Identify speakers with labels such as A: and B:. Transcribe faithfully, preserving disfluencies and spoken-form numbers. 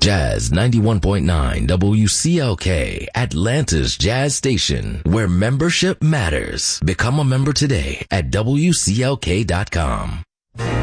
A: Jazz ninety-one point nine W C L K, Atlanta's Jazz Station, where membership matters. Become a member today at W C L K dot com.